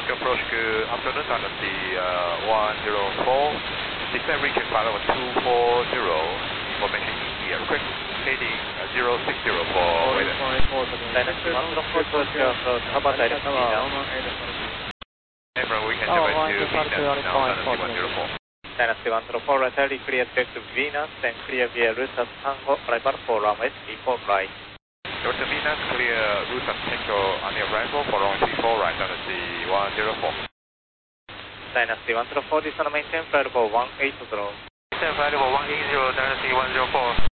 approach good afternoon, Dynasty 104. Descent region pilot 240, information in here. Quick, heading 060 for weather. Dynasty 104, cover direct Venus. Embraer, we can divert to Venus now, Dynasty 104. Dynasty 104, entirely clear direct to Venus, then clear via Ruta Tango, arrival for runway 34 right. Direct to Venus, clear Ruta Tango on the arrival for runway 34 right, Dynasty 104. Dynasty 104, this is on maintain flight level 180. Maintain flight level 180, Dynasty 104.